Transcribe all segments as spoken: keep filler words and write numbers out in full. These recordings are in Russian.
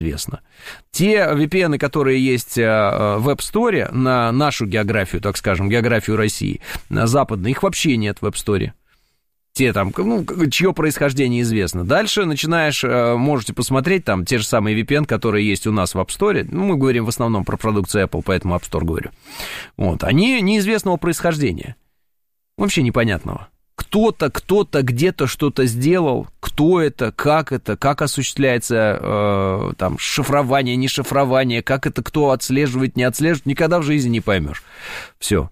известно. Те ви пи эн, которые есть в App Store, на нашу географию, так скажем, географию России, на западной, их вообще нет в App Store. Те там, ну, чье происхождение известно. Дальше начинаешь, можете посмотреть там те же самые ви пи эн, которые есть у нас в App Store. Ну, мы говорим в основном про продукцию Apple, поэтому App Store говорю. Вот, они неизвестного происхождения. Вообще непонятного. Кто-то, кто-то где-то что-то сделал, кто это, как это, как осуществляется э, там шифрование, не шифрование, как это кто отслеживает, не отслеживает, никогда в жизни не поймешь. Все.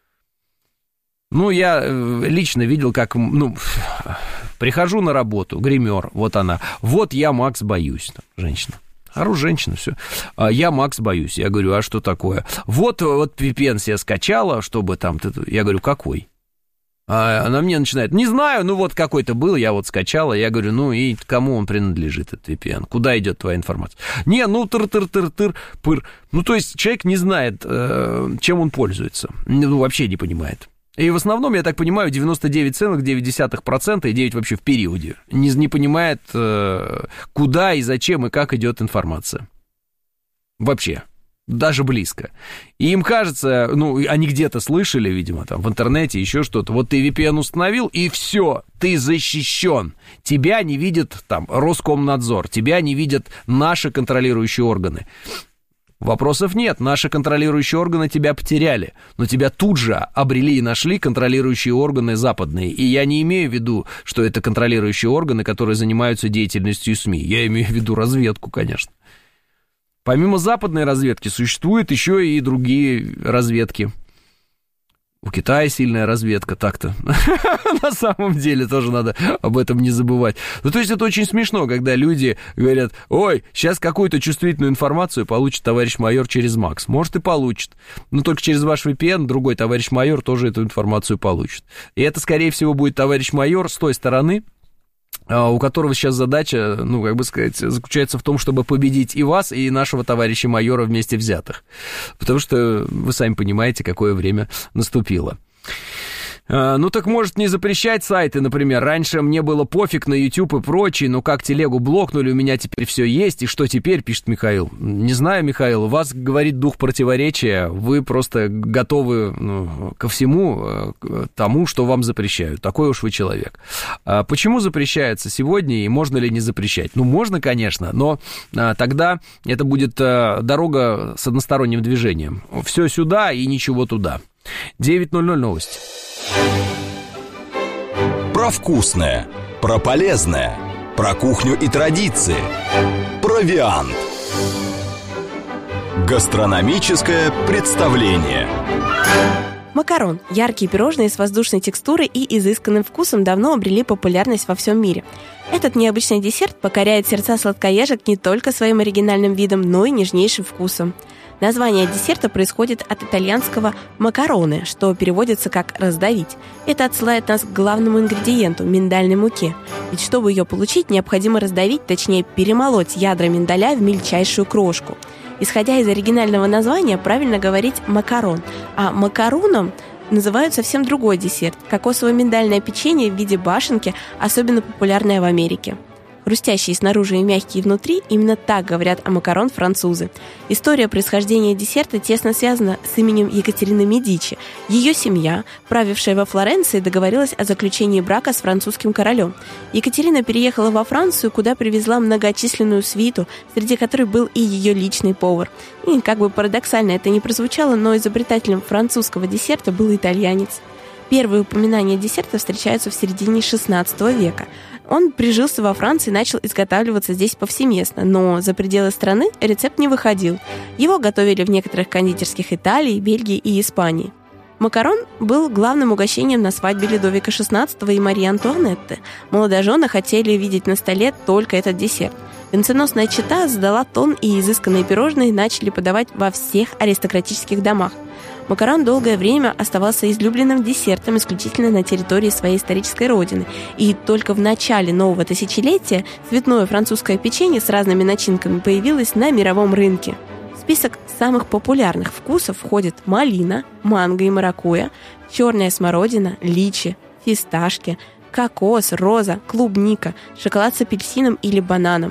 Ну, я лично видел, как, ну, прихожу на работу, гример, вот она, вот я, Макс, боюсь, там, женщина. Ору, женщина, все. Я, Макс, боюсь. Я говорю, а что такое? Вот, вот ви пи эн себе скачала, чтобы там... Я говорю, какой? А она мне начинает, не знаю, ну вот какой-то был, я вот скачала. Я говорю, ну и кому он принадлежит, этот ви пи эн? Куда идет твоя информация? Не, ну тыр-тыр-тыр-тыр, пыр. Ну, то есть человек не знает, чем он пользуется. Ну, вообще не понимает. И в основном, я так понимаю, девяносто девять целых девять десятых процента и девять вообще в периоде не, не понимает, куда и зачем и как идет информация. Вообще. Даже близко. И им кажется, ну, они где-то слышали, видимо, там, в интернете, еще что-то. Вот ты ви пи эн установил, и все, ты защищен. Тебя не видит, там, Роскомнадзор, тебя не видят наши контролирующие органы. Вопросов нет, наши контролирующие органы тебя потеряли, но тебя тут же обрели и нашли контролирующие органы западные. И я не имею в виду, что это контролирующие органы, которые занимаются деятельностью СМИ. Я имею в виду разведку, конечно. Помимо западной разведки существуют еще и другие разведки. У Китая сильная разведка, так-то. На самом деле тоже надо об этом не забывать. Ну, то есть это очень смешно, когда люди говорят, ой, сейчас какую-то чувствительную информацию получит товарищ майор через Макс. Может и получит, но только через ваш ви пи эн другой товарищ майор тоже эту информацию получит. И это, скорее всего, будет товарищ майор с той стороны, у которого сейчас задача, ну, как бы сказать, заключается в том, чтобы победить и вас, и нашего товарища майора вместе взятых. Потому что вы сами понимаете, какое время наступило. Ну, так может не запрещать сайты, например. Раньше мне было пофиг на YouTube и прочее, но как телегу блокнули, у меня теперь все есть. И что теперь, пишет Михаил. Не знаю, Михаил, у вас говорит дух противоречия. Вы просто готовы, ну, ко всему тому, что вам запрещают. Такой уж вы человек. А почему запрещается сегодня и можно ли не запрещать? Ну, можно, конечно, но тогда это будет дорога с односторонним движением. Все сюда и ничего туда. девять ноль ноль новости. Про вкусное, про полезное, про кухню и традиции, провиант. Гастрономическое представление. Макарон. Яркие пирожные с воздушной текстурой и изысканным вкусом давно обрели популярность во всем мире. Этот необычный десерт покоряет сердца сладкоежек не только своим оригинальным видом, но и нежнейшим вкусом. Название десерта происходит от итальянского «макароне», что переводится как «раздавить». Это отсылает нас к главному ингредиенту – миндальной муке. Ведь чтобы ее получить, необходимо раздавить, точнее перемолоть ядра миндаля в мельчайшую крошку. Исходя из оригинального названия, правильно говорить «макарон», а макаруном называют совсем другой десерт – кокосово-миндальное печенье в виде башенки, особенно популярное в Америке. Хрустящие снаружи и мягкие внутри, именно так говорят о макарон французы. История происхождения десерта тесно связана с именем Екатерины Медичи. Ее семья, правившая во Флоренции, договорилась о заключении брака с французским королем. Екатерина переехала во Францию, куда привезла многочисленную свиту, среди которой был и ее личный повар. И, как бы парадоксально это ни прозвучало, но изобретателем французского десерта был итальянец. Первые упоминания десерта встречаются в середине шестнадцатого века. Он прижился во Франции и начал изготавливаться здесь повсеместно, но за пределы страны рецепт не выходил. Его готовили в некоторых кондитерских Италии, Бельгии и Испании. Макарон был главным угощением на свадьбе Людовика шестнадцатого и Марии Антуанетты. Молодожены хотели видеть на столе только этот десерт. Венценосная чета задала тон, и изысканные пирожные начали подавать во всех аристократических домах. Макарон долгое время оставался излюбленным десертом исключительно на территории своей исторической родины, и только в начале нового тысячелетия цветное французское печенье с разными начинками появилось на мировом рынке. В список самых популярных вкусов входят малина, манго и маракуйя, черная смородина, личи, фисташки, кокос, роза, клубника, шоколад с апельсином или бананом.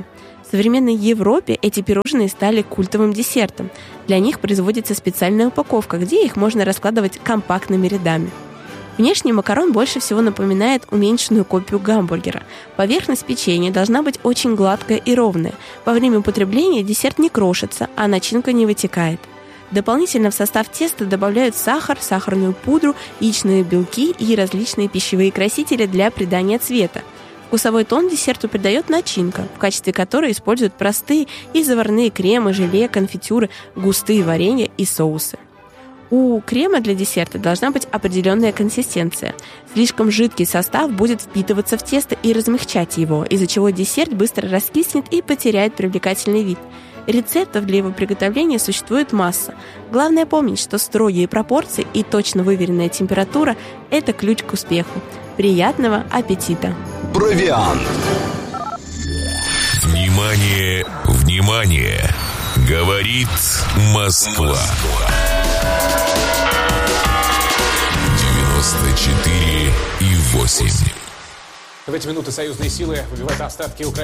В современной Европе эти пирожные стали культовым десертом. Для них производится специальная упаковка, где их можно раскладывать компактными рядами. Внешне макарон больше всего напоминает уменьшенную копию гамбургера. Поверхность печенья должна быть очень гладкая и ровная. Во время употребления десерт не крошится, а начинка не вытекает. Дополнительно в состав теста добавляют сахар, сахарную пудру, яичные белки и различные пищевые красители для придания цвета. Вкусовой тон десерту придает начинка, в качестве которой используют простые и заварные кремы, желе, конфитюры, густые варенья и соусы. У крема для десерта должна быть определенная консистенция. Слишком жидкий состав будет впитываться в тесто и размягчать его, из-за чего десерт быстро раскиснет и потеряет привлекательный вид. Рецептов для его приготовления существует масса. Главное помнить, что строгие пропорции и точно выверенная температура – это ключ к успеху. Приятного аппетита! Провиант. Внимание, внимание! Говорит Москва. девяносто четыре и восемь. В эти минуты союзные силы выбивают остатки Украины.